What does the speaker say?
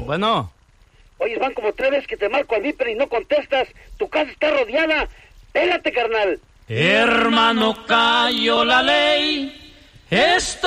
Bueno. Oye, van como 3 veces que te marco al Viper y no contestas. Tu casa está rodeada. Pélate, carnal. Hermano, cayó la ley. Esto